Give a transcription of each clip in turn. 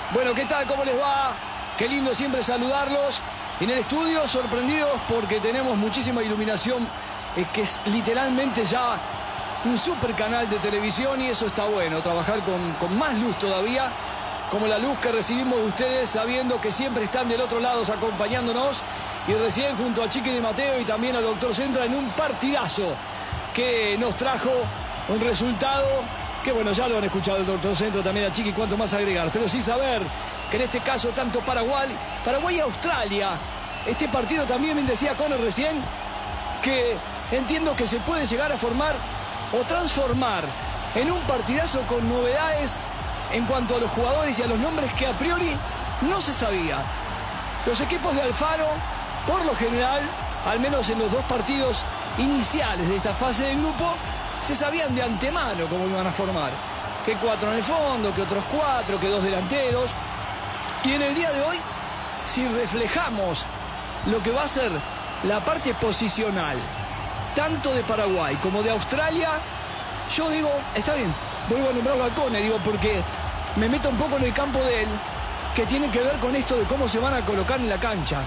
Bueno, ¿qué tal? ¿Cómo les va? Qué lindo siempre saludarlos. En el estudio, sorprendidos porque tenemos muchísima iluminación, que es literalmente ya un super canal de televisión, y eso está bueno, trabajar con más luz todavía, como la luz que recibimos de ustedes, sabiendo que siempre están del otro lado acompañándonos, y recién junto a Chiqui Di Matteo y también al Doctor Centra en un partidazo que nos trajo un resultado que, bueno, ya lo han escuchado el Doctor Centro, también a Chiqui, cuánto más agregar, pero sí saber que en este caso tanto Paraguay y Australia, este partido también, me decía Conor recién, que entiendo que se puede llegar a formar o transformar en un partidazo con novedades en cuanto a los jugadores y a los nombres que a priori no se sabía. Los equipos de Alfaro, por lo general, al menos en los dos partidos iniciales de esta fase de grupo, se sabían de antemano cómo iban a formar. Que 4 en el fondo, que otros 4, que 2 delanteros. Y en el día de hoy, si reflejamos lo que va a ser la parte posicional, tanto de Paraguay como de Australia, yo digo, está bien, vuelvo a nombrarlo a Cone, digo, porque me meto un poco en el campo de él, que tiene que ver con esto de cómo se van a colocar en la cancha.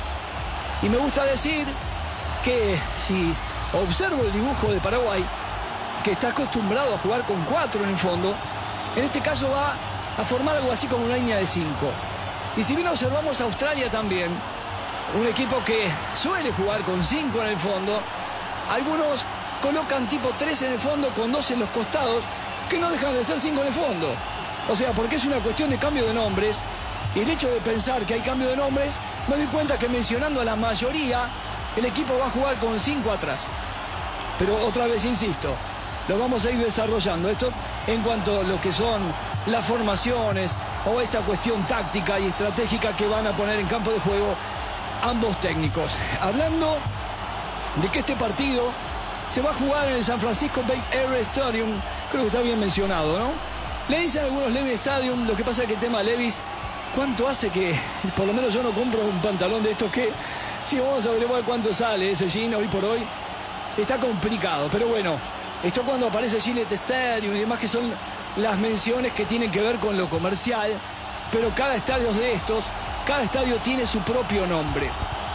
Y me gusta decir que si observo el dibujo de Paraguay, que está acostumbrado a jugar con 4 en el fondo, en este caso va a formar algo así como una línea de 5. Y si bien observamos a Australia también, un equipo que suele jugar con 5 en el fondo, algunos colocan tipo 3 en el fondo con 2 en los costados, que no dejan de ser 5 en el fondo. O sea, porque es una cuestión de cambio de nombres, y el hecho de pensar que hay cambio de nombres, me doy cuenta que mencionando a la mayoría, el equipo va a jugar con 5 atrás. Pero otra vez insisto, lo vamos a ir desarrollando esto en cuanto a lo que son las formaciones o esta cuestión táctica y estratégica que van a poner en campo de juego ambos técnicos. Hablando de que este partido se va a jugar en el San Francisco Bay Area Stadium, creo que está bien mencionado, ¿no? Le dicen algunos Levi's Stadium, lo que pasa es que el tema Levi's, ¿cuánto hace que por lo menos yo no compro un pantalón de estos que, si vamos a averiguar cuánto sale ese jean hoy por hoy, está complicado, pero bueno, esto cuando aparece Gillette Stadium y demás, que son las menciones que tienen que ver con lo comercial, pero cada estadio de estos, cada estadio tiene su propio nombre.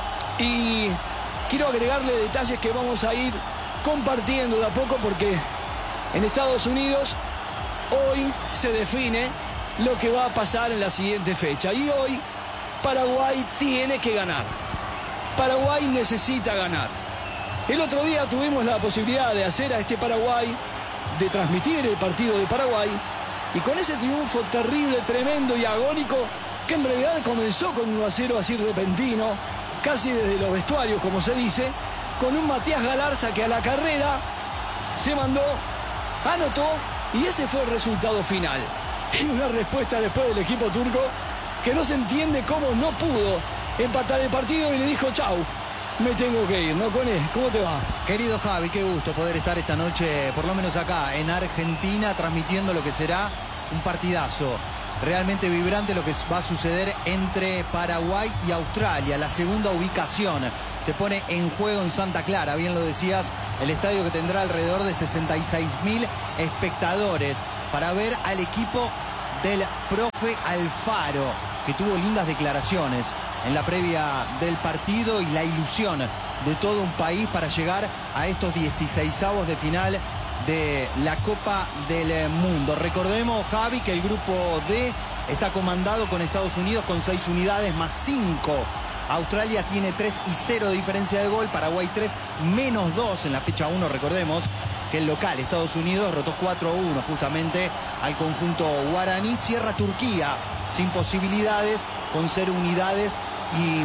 Y quiero agregarle detalles que vamos a ir compartiendo de a poco, porque en Estados Unidos hoy se define lo que va a pasar en la siguiente fecha. Y hoy Paraguay tiene que ganar. Paraguay necesita ganar. El otro día tuvimos la posibilidad de hacer a este Paraguay, de transmitir el partido de Paraguay, y con ese triunfo terrible, tremendo y agónico, que en realidad comenzó con 1-0 así repentino, casi desde los vestuarios, como se dice, con un Matías Galarza que a la carrera se mandó, anotó, y ese fue el resultado final. Y una respuesta después del equipo turco que no se entiende cómo no pudo empatar el partido y le dijo chau, me tengo que ir, ¿no, Cone? ¿Cómo te va? Querido Javi, qué gusto poder estar esta noche, por lo menos acá en Argentina, transmitiendo lo que será un partidazo realmente vibrante, lo que va a suceder entre Paraguay y Australia. La segunda ubicación se pone en juego en Santa Clara, bien lo decías, el estadio que tendrá alrededor de 66.000 espectadores para ver al equipo del profe Alfaro, que tuvo lindas declaraciones en la previa del partido, y la ilusión de todo un país para llegar a estos 16avos de final de la Copa del Mundo. Recordemos, Javi, que el grupo D está comandado con Estados Unidos con 6 unidades más 5. Australia tiene 3-0 de diferencia de gol, Paraguay 3 menos 2 en la fecha 1, recordemos que el local Estados Unidos rotó 4-1 justamente al conjunto guaraní. Cierra Turquía sin posibilidades, con 0 unidades y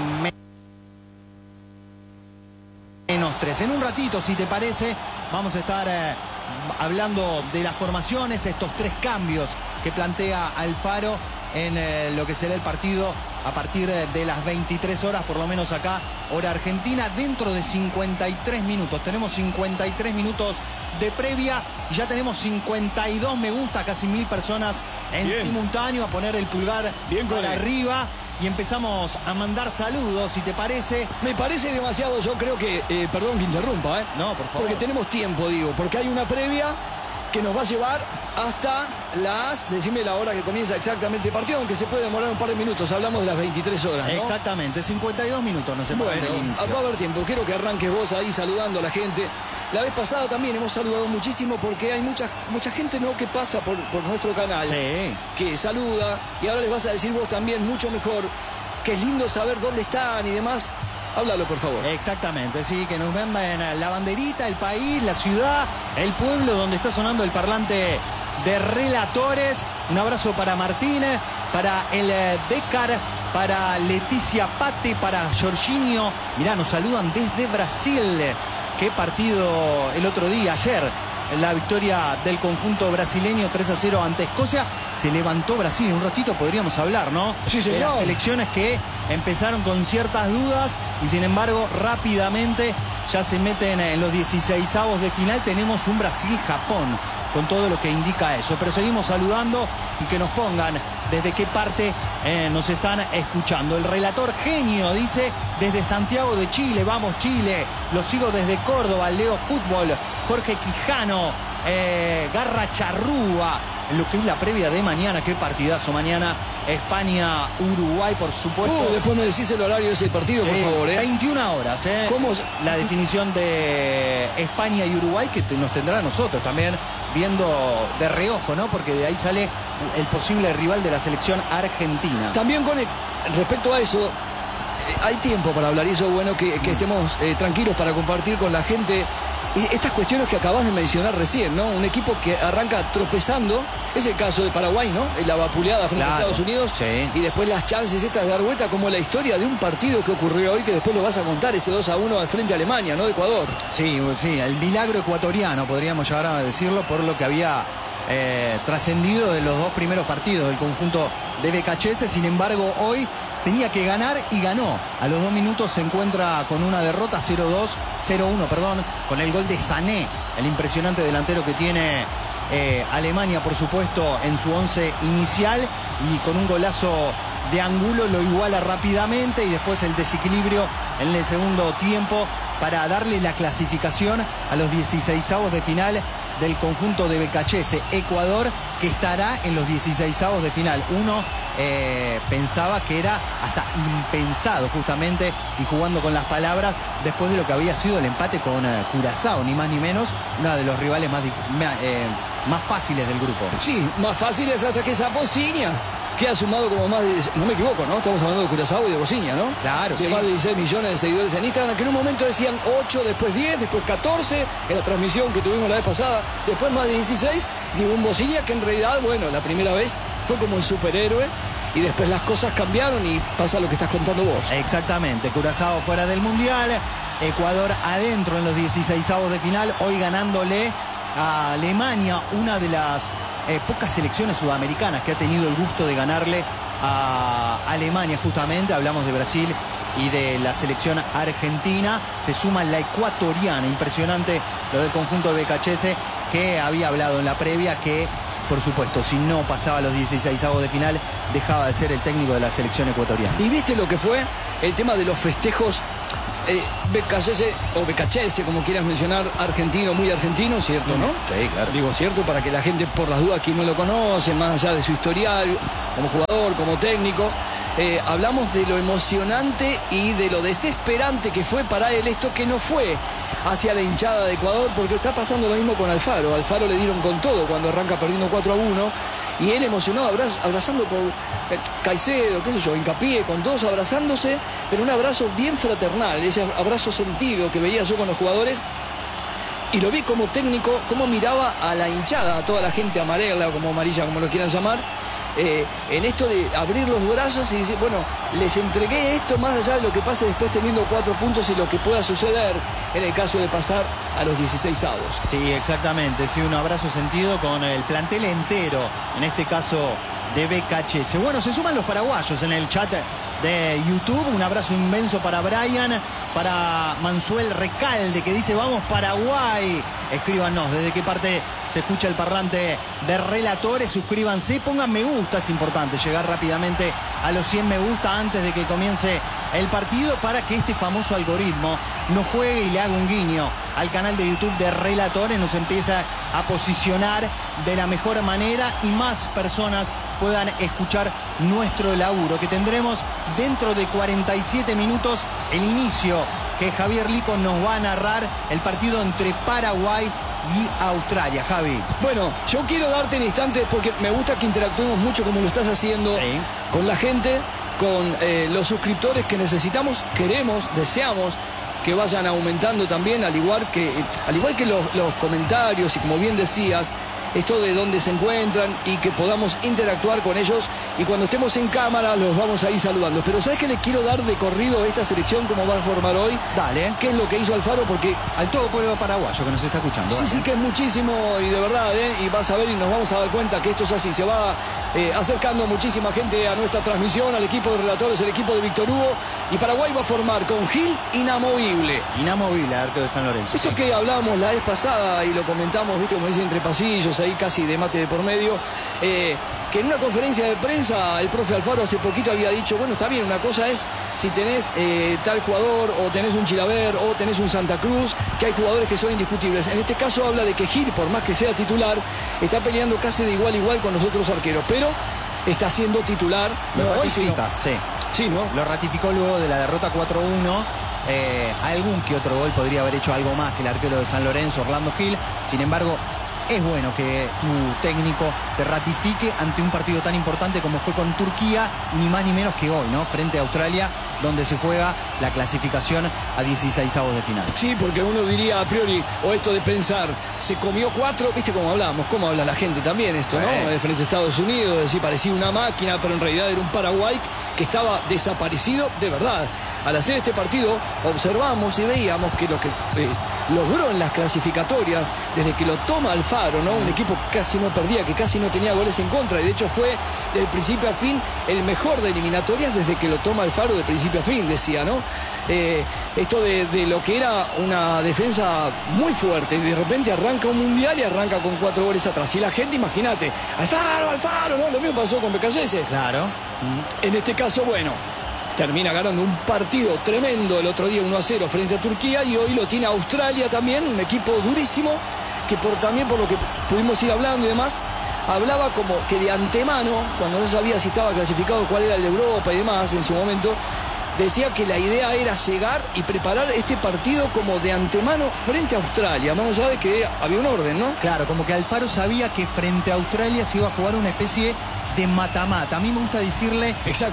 menos 3. En un ratito, si te parece, vamos a estar hablando de las formaciones, estos 3 cambios que plantea Alfaro en lo que será el partido a partir de las 23 horas, por lo menos acá, hora argentina, dentro de 53 minutos. Tenemos 53 minutos de previa y ya tenemos 52 me gusta, casi 1000 personas en simultáneo, a poner el pulgar para arriba, y empezamos a mandar saludos, si te parece. Me parece demasiado, yo creo que, perdón que interrumpa, No, por favor. porque tenemos tiempo, digo, porque hay una previa que nos va a llevar hasta las... Decime la hora que comienza exactamente el partido, aunque se puede demorar un par de minutos. Hablamos de las 23 horas, ¿no? Exactamente, 52 minutos nos separan del inicio. Va a haber tiempo. Quiero que arranques vos ahí saludando a la gente. La vez pasada también hemos saludado muchísimo porque hay mucha gente, ¿no?, que pasa por nuestro canal. Sí. Que saluda. Y ahora les vas a decir vos también mucho mejor que es lindo saber dónde están y demás. Háblalo, por favor. Exactamente, sí, que nos vendan la banderita, el país, la ciudad, el pueblo donde está sonando el parlante de relatores. Un abrazo para Martín, para el Decar, para Leticia Pate, para Jorginho. Mirá, nos saludan desde Brasil. Qué partido el otro día, ayer. La victoria del conjunto brasileño 3-0 ante Escocia. Se levantó Brasil. Un ratito podríamos hablar, ¿no? Sí, señor. De las selecciones que empezaron con ciertas dudas y sin embargo rápidamente ya se meten en los 16avos de final. Tenemos un Brasil-Japón con todo lo que indica eso. Pero seguimos saludando y que nos pongan desde qué parte nos están escuchando. El relator genio dice desde Santiago de Chile, vamos Chile. Lo sigo desde Córdoba, Leo Fútbol, Jorge Quijano, Garra Charrúa. En lo que es la previa de mañana, qué partidazo mañana. España-Uruguay, por supuesto. Después me decís el horario de ese partido, por favor. 21 horas, ¿Cómo? La definición de España y Uruguay, que nos tendrá a nosotros también viendo de reojo, ¿no? Porque de ahí sale el posible rival de la selección argentina. También con respecto a eso, hay tiempo para hablar y eso es bueno que estemos tranquilos para compartir con la gente estas cuestiones que acabas de mencionar recién, ¿no? Un equipo que arranca tropezando, es el caso de Paraguay, ¿no? La vapuleada frente a Estados Unidos, sí. Y después las chances estas de dar vuelta, como la historia de un partido que ocurrió hoy, que después lo vas a contar, ese 2-1 al frente a Alemania, ¿no? De Ecuador. Sí, el milagro ecuatoriano, podríamos llegar a decirlo, por lo que había trascendido de los dos primeros partidos del conjunto de Becachese. Sin embargo, hoy tenía que ganar y ganó. A los 2 minutos se encuentra con una derrota 0-1, con el gol de Sané, el impresionante delantero que tiene Alemania, por supuesto, en su 11 inicial, y con un golazo de Angulo lo iguala rápidamente, y después el desequilibrio en el segundo tiempo para darle la clasificación a los 16avos de final del conjunto de Becachese. Ecuador, que estará en los 16avos de final. Uno pensaba que era hasta impensado, justamente, y jugando con las palabras, después de lo que había sido el empate con Curazao, ni más ni menos, uno de los rivales más fáciles del grupo. Sí, más fáciles hasta que esa Bociña, que ha sumado como más de... No me equivoco, ¿no? Estamos hablando de Curazao y de Bociña, ¿no? Claro, de sí. Más de 16 millones de seguidores en Instagram, que en un momento decían 8, después 10, después 14, en la transmisión que tuvimos la vez pasada, después más de 16, y un Bociña que en realidad, bueno, la primera vez fue como un superhéroe, y después las cosas cambiaron y pasa lo que estás contando vos. Exactamente, Curazao fuera del Mundial, Ecuador adentro en los 16avos de final, hoy ganándole a Alemania, una de las pocas selecciones sudamericanas que ha tenido el gusto de ganarle a Alemania. Justamente hablamos de Brasil y de la selección argentina. Se suma la ecuatoriana. Impresionante lo del conjunto de Becachese, que había hablado en la previa que, por supuesto, si no pasaba a los 16avos de final, dejaba de ser el técnico de la selección ecuatoriana. ¿Y viste lo que fue el tema de los festejos? Becachese o Becachese, como quieras mencionar, argentino, muy argentino, ¿cierto, no? Sí, claro. Digo, ¿cierto? Para que la gente, por las dudas, quien no lo conoce, más allá de su historial, como jugador, como técnico, hablamos de lo emocionante y de lo desesperante que fue para él esto, que no fue hacia la hinchada de Ecuador, porque está pasando lo mismo con Alfaro. Alfaro le dieron con todo cuando arranca perdiendo 4-1, y él emocionado, abrazando con Caicedo, qué sé yo, Hincapié, con todos abrazándose, pero un abrazo bien fraternal, ese abrazo sentido que veía yo con los jugadores. Y lo vi como técnico, cómo miraba a la hinchada, a toda la gente amarela o como amarilla, como lo quieran llamar, en esto de abrir los brazos y decir, bueno, les entregué esto más allá de lo que pase después teniendo 4 puntos y lo que pueda suceder en el caso de pasar a los 16avos. Sí, exactamente, sí, un abrazo sentido con el plantel entero, en este caso de Becachese. Bueno, se suman los paraguayos en el chat de YouTube. Un abrazo inmenso para Brian, para Mansuel Recalde, que dice vamos Paraguay, escríbanos desde qué parte se escucha el parlante de relatores. Suscríbanse, pongan me gusta, es importante llegar rápidamente a los 100 me gusta antes de que comience el partido para que este famoso algoritmo nos juegue y le haga un guiño al canal de YouTube de Relatores, nos empieza a posicionar de la mejor manera y más personas puedan escuchar nuestro laburo, que tendremos dentro de 47 minutos el inicio que Javier Lico nos va a narrar el partido entre Paraguay y Australia. Javi. Bueno, yo quiero darte en instantes porque me gusta que interactuemos mucho como lo estás haciendo con la gente, con los suscriptores que necesitamos, queremos, deseamos que vayan aumentando también, al igual que los comentarios y como bien decías, esto de dónde se encuentran y que podamos interactuar con ellos y cuando estemos en cámara los vamos a ir saludando. Pero ¿sabes qué le quiero dar de corrido a esta selección como va a formar hoy? Dale. ¿Qué es lo que hizo Alfaro? Porque al todo pueblo paraguayo que nos está escuchando. Sí, que es muchísimo y de verdad, y vas a ver y nos vamos a dar cuenta que esto es así. Se va acercando muchísima gente a nuestra transmisión, al equipo de relatores, el equipo de Víctor Hugo, y Paraguay va a formar con Gil inamovible. Inamovible, arquero de San Lorenzo. Esto que hablábamos la vez pasada y lo comentamos, viste, como dicen, entre pasillos, ahí casi de mate de por medio, que en una conferencia de prensa el profe Alfaro hace poquito había dicho, bueno, está bien, una cosa es si tenés tal jugador o tenés un Chilaver o tenés un Santa Cruz, que hay jugadores que son indiscutibles. En este caso habla de que Gil, por más que sea titular, está peleando casi de igual a igual con los otros arqueros, pero está siendo titular. Lo ratifica, sí, ¿no? Lo ratificó luego de la derrota 4-1. Algún que otro gol podría haber hecho algo más el arquero de San Lorenzo, Orlando Gil. Sin embargo, es bueno que tu técnico te ratifique ante un partido tan importante como fue con Turquía y ni más ni menos que hoy, ¿no? Frente a Australia, donde se juega la clasificación a 16avos de final. Sí, porque uno diría a priori, o esto de pensar, se comió 4, viste cómo hablamos, cómo habla la gente también esto, ¿no? Frente a Estados Unidos, decir, parecía una máquina, pero en realidad era un Paraguay que estaba desaparecido de verdad. Al hacer este partido observamos y veíamos que lo que logró en las clasificatorias, desde que lo toma Alfaro, ¿no? Un equipo que casi no perdía, que casi no tenía goles en contra, y de hecho fue del principio a fin el mejor de eliminatorias desde que lo toma Alfaro de principio a fin, decía, ¿no? Esto de lo que era una defensa muy fuerte, y de repente arranca un mundial y arranca con 4 goles atrás. Y la gente, imagínate, Alfaro, ¿no? Lo mismo pasó con Becasese. Claro. En este caso, bueno, termina ganando un partido tremendo el otro día 1-0 frente a Turquía y hoy lo tiene Australia también, un equipo durísimo que también por lo que pudimos ir hablando y demás, hablaba como que de antemano, cuando no sabía si estaba clasificado, cuál era el de Europa y demás en su momento, decía que la idea era llegar y preparar este partido como de antemano frente a Australia, más allá de que había un orden, ¿no? Claro, como que Alfaro sabía que frente a Australia se iba a jugar una especie de mata-mata. A mí me gusta decirle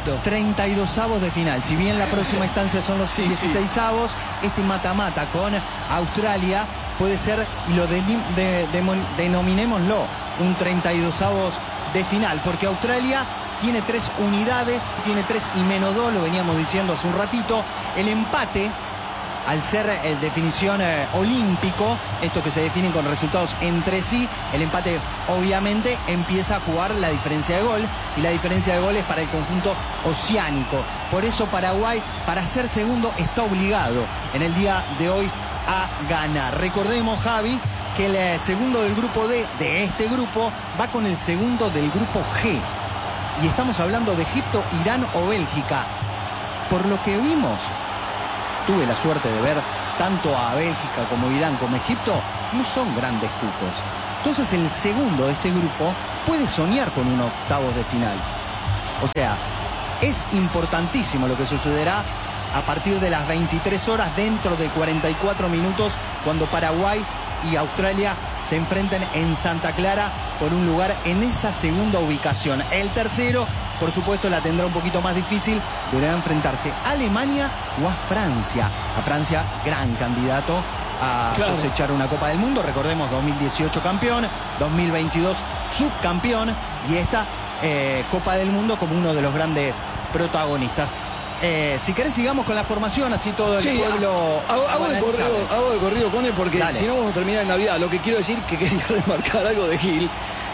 32avos de final. Si bien la próxima instancia son los 16avos, este mata-mata con Australia puede ser, y lo denominémoslo, un 32avos de final, porque Australia tiene 3 unidades, tiene 3 y menos 2, lo veníamos diciendo hace un ratito. El empate, al ser definición olímpico, esto que se definen con resultados entre sí, el empate obviamente empieza a jugar la diferencia de gol, y la diferencia de gol es para el conjunto oceánico. Por eso Paraguay, para ser segundo, está obligado en el día de hoy a ganar. Recordemos, Javi, que el segundo del grupo D de este grupo va con el segundo del grupo G. Y estamos hablando de Egipto, Irán o Bélgica. Por lo que vimos, tuve la suerte de ver tanto a Bélgica como Irán como Egipto, no son grandes cupos. Entonces el segundo de este grupo puede soñar con un octavos de final. O sea, es importantísimo lo que sucederá a partir de las 23 horas dentro de 44 minutos, cuando Paraguay y Australia se enfrenten en Santa Clara por un lugar en esa segunda ubicación. El tercero, por supuesto, la tendrá un poquito más difícil. Deberá enfrentarse a Alemania o a Francia. A Francia, gran candidato a cosechar una Copa del Mundo. Recordemos, 2018 campeón, 2022 subcampeón, y esta Copa del Mundo como uno de los grandes protagonistas. Si querés sigamos con la formación, así todo el pueblo. Hago de corrido con él porque si no vamos a terminar en Navidad. Lo que quiero decir, que quería remarcar algo de Gil,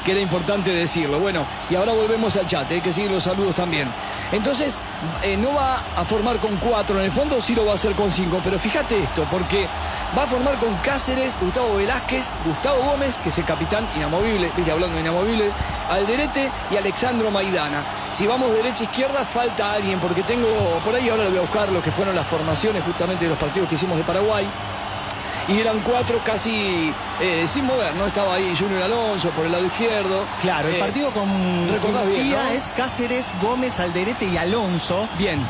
que era importante decirlo. Bueno, y ahora volvemos al chat, hay que seguir los saludos también. Entonces, no va a formar con 4, en el fondo sí lo va a hacer con 5, pero fíjate esto, porque va a formar con Cáceres, Gustavo Velázquez, Gustavo Gómez, que es el capitán inamovible, viste, hablando de inamovible, Alderete y Alexandro Maidana. Si vamos derecha-izquierda, falta alguien, porque tengo por ahí, ahora lo voy a buscar, lo que fueron las formaciones justamente de los partidos que hicimos de Paraguay. Y eran 4 casi sin mover, ¿no? Estaba ahí Junior Alonso por el lado izquierdo. Claro, el partido con Turquía bien, ¿no? Es Cáceres, Gómez, Alderete y Alonso. Bien.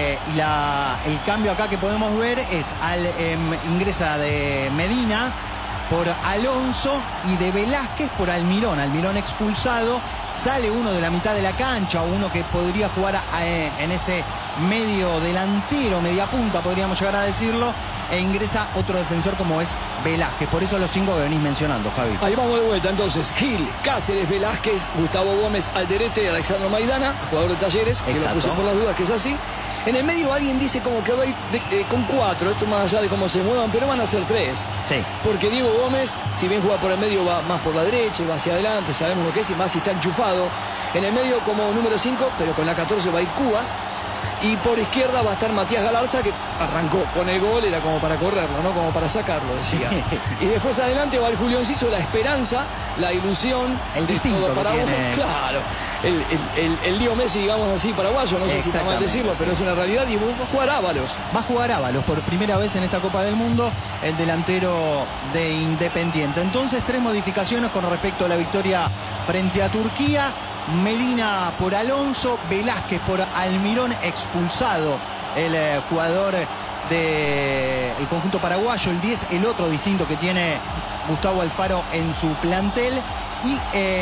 El cambio acá que podemos ver es ingresa de Medina por Alonso y de Velázquez por Almirón. Almirón expulsado, sale uno de la mitad de la cancha, uno que podría jugar en ese medio delantero, media punta podríamos llegar a decirlo, e ingresa otro defensor como es Velázquez. Por eso los 5 que venís mencionando, Javi. Ahí vamos de vuelta entonces. Gil, Cáceres, Velázquez, Gustavo Gómez, Alderete y Alexandro Maidana, jugador de Talleres, que lo puse por las dudas, que es así. En el medio alguien dice como que va a ir con 4, esto más allá de cómo se muevan, pero van a ser 3. Sí. Porque Diego Gómez, si bien juega por el medio, va más por la derecha, va hacia adelante, sabemos lo que es, y más si está enchufado. En el medio como número 5, pero con la 14 va a ir Cubas. Y por izquierda va a estar Matías Galarza, que arrancó con el gol, era como para correrlo, ¿no? Como para sacarlo, decía. Y después adelante va el Julio Enciso, la esperanza, la ilusión. El distinto todo para tiene... Claro. El Lío Messi, digamos así, paraguayo, no sé si está mal decirlo, pero es una realidad. Y va a jugar Ábalos. Va a jugar Ábalos por primera vez en esta Copa del Mundo, el delantero de Independiente. Entonces, 3 modificaciones con respecto a la victoria frente a Turquía. Medina por Alonso, Velázquez por Almirón, expulsado el jugador del conjunto paraguayo, el 10, el otro distinto que tiene Gustavo Alfaro en su plantel, y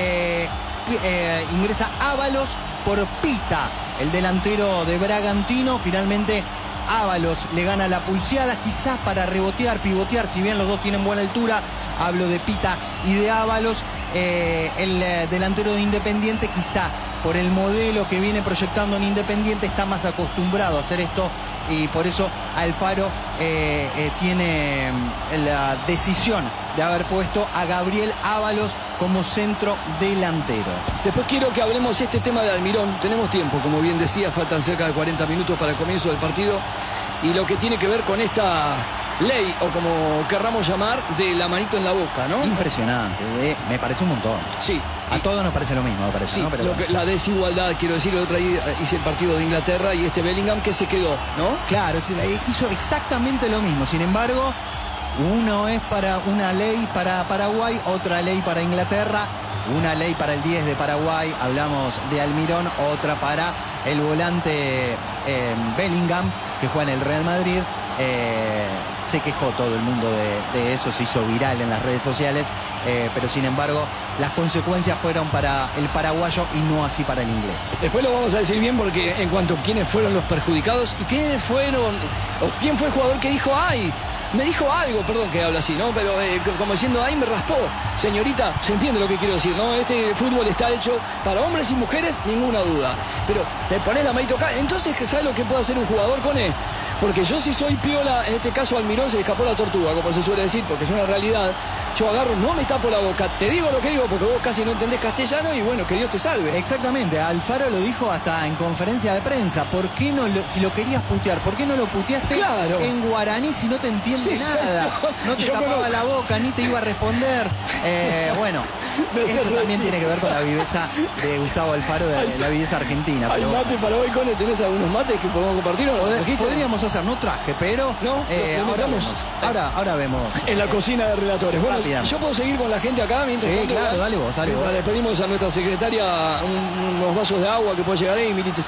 ingresa Ábalos por Pita, el delantero de Bragantino. Finalmente Ábalos le gana la pulseada, quizás para rebotear, pivotear, si bien los dos tienen buena altura. Hablo de Pita y de Ábalos. El delantero de Independiente, quizá por el modelo que viene proyectando en Independiente, está más acostumbrado a hacer esto, y por eso Alfaro tiene la decisión de haber puesto a Gabriel Ábalos como centro delantero. Después quiero que hablemos este tema de Almirón. Tenemos tiempo, como bien decía, faltan cerca de 40 minutos para el comienzo del partido, y lo que tiene que ver con esta ley, o como querramos llamar, de la manito en la boca, ¿no? Impresionante, me parece un montón. Sí. A todos nos parece lo mismo, me parece, sí, ¿no? Pero bueno. La desigualdad, quiero decir, el otro día hice el partido de Inglaterra y Bellingham que se quedó, ¿no? Claro, hizo exactamente lo mismo. Sin embargo, uno es para una ley para Paraguay, otra ley para Inglaterra, una ley para el 10 de Paraguay, hablamos de Almirón, otra para el volante Bellingham, que juega en el Real Madrid. Se quejó todo el mundo de eso, se hizo viral en las redes sociales, pero sin embargo las consecuencias fueron para el paraguayo y no así para el inglés. Después lo vamos a decir bien, porque en cuanto a quiénes fueron los perjudicados y quiénes fueron, o quién fue el jugador que dijo, ¡ay! Me dijo algo, perdón que habla así, ¿no? Pero como diciendo, ahí me raspó. Señorita, se entiende lo que quiero decir, ¿no? Este fútbol está hecho para hombres y mujeres, ninguna duda. Pero le pones la manito acá. Entonces, ¿sabes lo que puede hacer un jugador con él? Porque yo, si soy piola, en este caso Almirón se le escapó la tortuga, como se suele decir, porque es una realidad. Yo agarro, no me tapo la boca, te digo lo que digo, porque vos casi no entendés castellano, y bueno, que Dios te salve. Exactamente, Alfaro lo dijo hasta en conferencia de prensa. ¿Por qué no si lo querías putear, por qué no lo puteaste en guaraní si no te entiende nada? No te tapaba la boca, ni te iba a responder. Bueno, eso también tiene que ver con la viveza de Gustavo Alfaro, de la viveza argentina. ¿Hay mate para hoy, Cone? ¿Tenés algunos mates que podemos compartir? Podríamos hacer, no traje, pero no, ahora vemos. En la cocina de relatores. Bueno, yo puedo seguir con la gente acá mientras. Sí, claro, dale vos. Le pedimos a nuestra secretaria unos vasos de agua que puede llegar ahí, Milite.